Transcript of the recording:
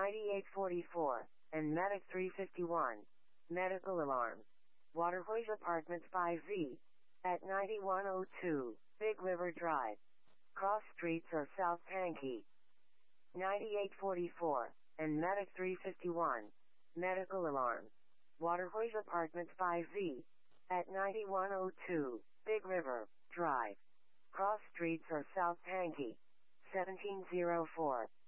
9844, and Medic 351. Medical alarm. Waterhoys Apartments 5V, at 9102, Big River Drive. Cross streets are South Pankey. 9844, and Medic 351. Medical alarm. Waterhoys Apartments 5V, at 9102, Big River Drive. Cross streets are South Pankey. 1704.